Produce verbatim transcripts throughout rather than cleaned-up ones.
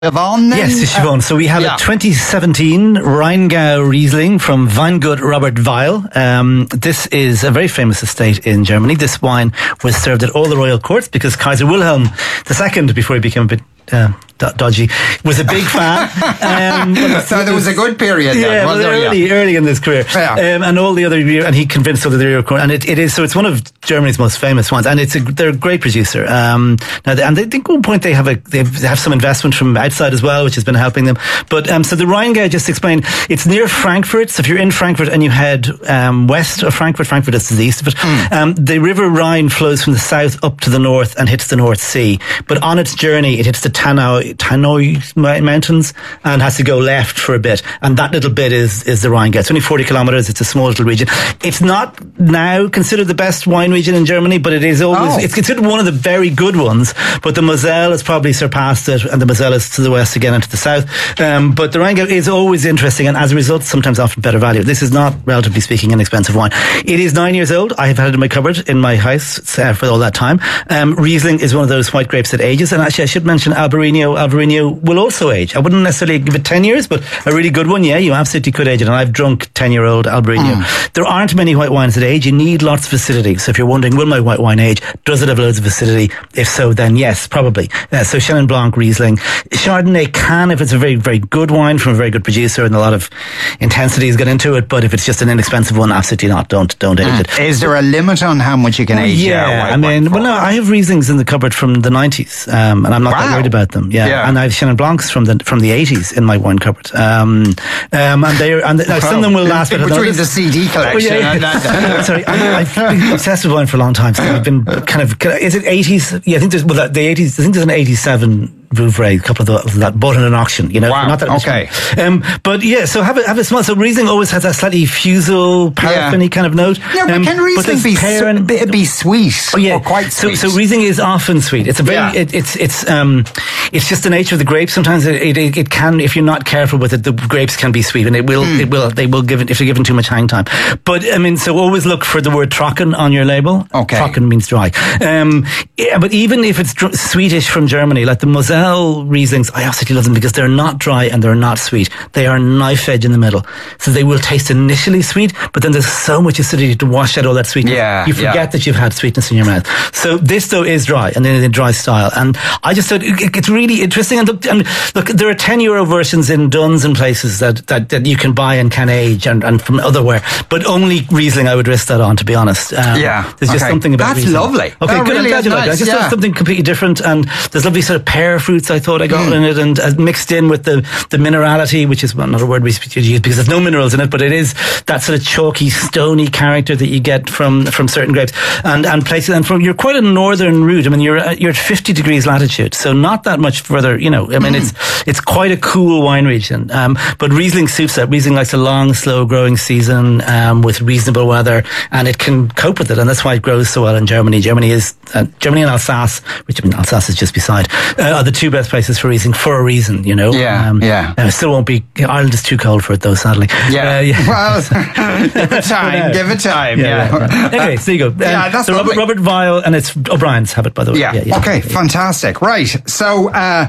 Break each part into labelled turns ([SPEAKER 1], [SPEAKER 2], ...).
[SPEAKER 1] Siobhan then?
[SPEAKER 2] Yes, Siobhan. So we have
[SPEAKER 1] yeah.
[SPEAKER 2] a twenty seventeen Rheingau Riesling from Weingut Robert Weil. Um, this is a very famous estate in Germany. This wine was served at all the royal courts because Kaiser Wilhelm the Second, before he became a bit uh, d- dodgy, was a big fan. Um,
[SPEAKER 1] so there was a good period then,
[SPEAKER 2] yeah,
[SPEAKER 1] was
[SPEAKER 2] well,
[SPEAKER 1] there?
[SPEAKER 2] early,
[SPEAKER 1] Yeah.
[SPEAKER 2] early in his career.
[SPEAKER 1] Yeah.
[SPEAKER 2] Um, and all the other, and he convinced all the other court, and it, it is, so it's one of Germany's most famous ones, and it's a, they're a great producer. Um, now, they, and they think at one point they have a, they have some investment from outside as well, which has been helping them. But, um, so the Rheingau, just explained, it's near Frankfurt. So if you're in Frankfurt and you head, um, west of Frankfurt, Frankfurt is to the east of it, mm. um, the River Rhine flows from the south up to the north and hits the North Sea. But on its journey, it hits the Tannoy, Tannoy Mountains and has to go left for a bit. And that little bit is, is the Rheingau. It's only forty kilometres. It's a small little region. It's not now considered the best wine region in Germany, but it is always, oh. it's considered one of the very good ones. But the Moselle has probably surpassed it, and the Moselle is to the west again and to the south. Um, but the Rheingau is always interesting, and as a result, sometimes often better value. This is not, relatively speaking, inexpensive wine. It is nine years old. I have had it in my cupboard in my house uh, for all that time. Um, Riesling is one of those white grapes that ages, and actually I should mention Albarino. Albarino will also age. I wouldn't necessarily give it ten years, but a really good one, yeah, you absolutely could age it. And I've drunk ten-year-old Albarino. Mm. There aren't many white wines that age. You need lots of acidity. So if you're wondering, will my white wine age? Does it have loads of acidity? If so, then yes, probably. Uh, so Chenin Blanc, Riesling. Chardonnay can, if it's a very, very good wine from a very good producer and a lot of intensity has got into it, but if it's just an inexpensive one, absolutely not. Don't don't age mm. it.
[SPEAKER 1] Is there a limit on how much you can age?
[SPEAKER 2] Yeah, I mean, well, no, I have Rieslings in the cupboard from the nineties, um, and I'm not wow. that worried about them. Yeah, yeah. And I have Chenin Blancs from the from the eighties in my wine cupboard. Um, um, and they and now some of them will last.
[SPEAKER 1] Between another. The C D collection. Oh, yeah, yeah.
[SPEAKER 2] and Sorry, I, I've been obsessed with wine for a long time. So I've been kind of. Is it eighties? Yeah, I think there's well, the eighties. I think there's an eighty-seven. Vouvray, a couple of the, that bought in an auction, you know.
[SPEAKER 1] Wow.
[SPEAKER 2] Not that
[SPEAKER 1] okay.
[SPEAKER 2] Um, but yeah, so have a, have a small, so Riesling always has that slightly fusel, paraffin-y yeah. kind of note.
[SPEAKER 1] Yeah, but um, can Riesling be, su- and, be, be sweet? Oh, yeah. Or quite sweet?
[SPEAKER 2] So, so Riesling is often sweet. It's a very, yeah. it, it's, it's, um, it's just the nature of the grape. Sometimes it, it, it can, if you're not careful with it, the grapes can be sweet, and it will, mm. it will, they will give it, if you're given too much hang time. But, I mean, so always look for the word trocken on your label.
[SPEAKER 1] Okay.
[SPEAKER 2] Trocken means dry. Um, yeah, but even if it's dr- Swedish from Germany, like the Moselle Riesling, I absolutely love them because they're not dry and they're not sweet. They are knife edge in the middle. So they will taste initially sweet, but then there's so much acidity to wash out all that sweetness.
[SPEAKER 1] Yeah,
[SPEAKER 2] you forget
[SPEAKER 1] yeah.
[SPEAKER 2] that you've had sweetness in your mouth. So this though is dry, and then in a dry style. And I just thought it, it's really interesting. And look, and look, there are ten euro versions in Duns and places that, that, that you can buy and can age and, and from otherwhere. But only Riesling I would risk that on, to be honest. Um,
[SPEAKER 1] yeah.
[SPEAKER 2] There's just
[SPEAKER 1] okay.
[SPEAKER 2] something about
[SPEAKER 1] That's
[SPEAKER 2] Riesling.
[SPEAKER 1] lovely.
[SPEAKER 2] Okay,
[SPEAKER 1] that
[SPEAKER 2] good.
[SPEAKER 1] Really
[SPEAKER 2] I'm glad you
[SPEAKER 1] nice.
[SPEAKER 2] like it. I just
[SPEAKER 1] yeah.
[SPEAKER 2] thought something completely different, and there's lovely sort of pear fruits I thought I got mm. in it, and uh, mixed in with the, the minerality, which is not a word we use because there's no minerals in it, but it is that sort of chalky, stony character that you get from from certain grapes, and and places. And from you're quite a northern route. I mean, you're at, you're at fifty degrees latitude, so not that much further. You know, I mean, mm. it's it's quite a cool wine region. Um, but Riesling suits that. Riesling likes a long, slow growing season um, with reasonable weather, and it can cope with it, and that's why it grows so well in Germany. Germany is uh, Germany and Alsace, which I mean Alsace is just beside, uh, are the two best places for Riesling for a reason. You know.
[SPEAKER 1] Yeah.
[SPEAKER 2] Um,
[SPEAKER 1] yeah.
[SPEAKER 2] Uh, it still won't be. Ireland is too cold for it, though. Sadly.
[SPEAKER 1] Yeah. Uh, yeah. Well, give it time.
[SPEAKER 2] uh,
[SPEAKER 1] give it time.
[SPEAKER 2] Yeah.
[SPEAKER 1] yeah.
[SPEAKER 2] yeah. Anyway, so you go. Um,
[SPEAKER 1] yeah, that's
[SPEAKER 2] so
[SPEAKER 1] lovely.
[SPEAKER 2] Robert, Robert Weil, and it's O'Brien's have it, by the way.
[SPEAKER 1] Yeah.
[SPEAKER 2] yeah, yeah
[SPEAKER 1] okay.
[SPEAKER 2] yeah, yeah.
[SPEAKER 1] Fantastic. Right. So, uh,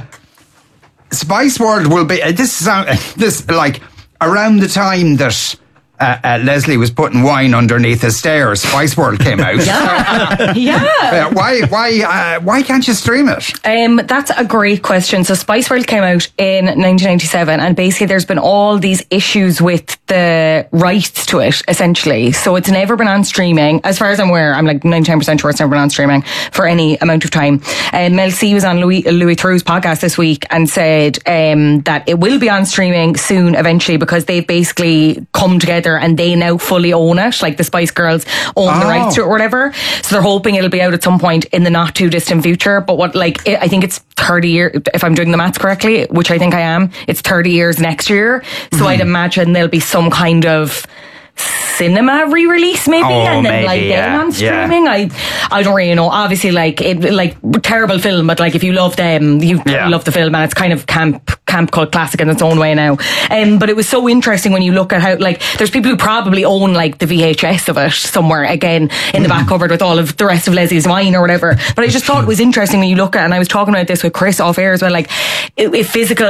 [SPEAKER 1] Spice World will be. Uh, this is uh, this like around the time that. Uh, uh, Leslie was putting wine underneath the stairs. Spice World came out.
[SPEAKER 3] Yeah, yeah.
[SPEAKER 1] Uh, why, why, uh, why can't you stream it?
[SPEAKER 3] Um, that's a great question. So Spice World came out in nineteen ninety-seven, and basically there's been all these issues with the rights to it, essentially. So it's never been on streaming, as far as I'm aware. I'm like ninety-nine percent sure it's never been on streaming for any amount of time. Um, Mel C was on Louis Louis Theroux's podcast this week and said um, that it will be on streaming soon, eventually, because they've basically come together and they now fully own it, like the Spice Girls own oh. the rights to it or whatever. So they're hoping it'll be out at some point in the not too distant future. But what, like, I think it's thirty years, if I'm doing the maths correctly, which I think I am, it's thirty years next year. So mm-hmm. I'd imagine there'll be some kind of cinema re-release maybe
[SPEAKER 1] oh,
[SPEAKER 3] and then
[SPEAKER 1] maybe,
[SPEAKER 3] like
[SPEAKER 1] yeah.
[SPEAKER 3] then on streaming. Yeah. I I don't really know. Obviously, like it, like terrible film, but like if you love them, you yeah. love the film, and it's kind of camp camp cult classic in its own way now. Um, but it was so interesting when you look at how, like, there's people who probably own like the V H S of it somewhere again in the back cupboard with all of the rest of Leslie's wine or whatever. But I just thought it was interesting when you look at, and I was talking about this with Chris off air as well, like if physical